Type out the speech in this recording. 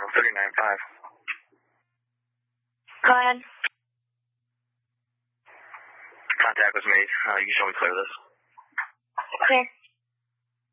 395. Go ahead. Contact was made. You show me clear this. Clear.